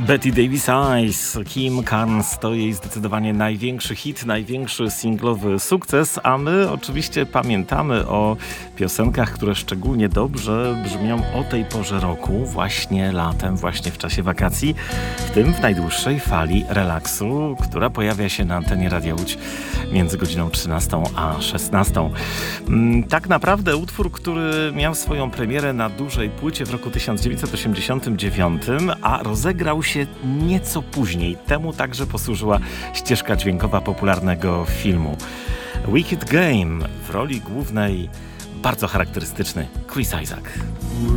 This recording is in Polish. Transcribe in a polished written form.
Betty Davis Eyes, Kim Carnes to jej zdecydowanie największy hit, największy singlowy sukces, a my oczywiście pamiętamy o piosenkach, które szczególnie dobrze brzmią o tej porze roku, właśnie latem, właśnie w czasie wakacji, w tym w najdłuższej fali relaksu, która pojawia się na antenie Radia Łódź między godziną 13 a 16. Tak naprawdę utwór, który miał swoją premierę na dużej płycie w roku 1989, a rozegrał się nieco później. Temu także posłużyła ścieżka dźwiękowa popularnego filmu. Wicked Game, w roli głównej bardzo charakterystyczny Chris Isaak.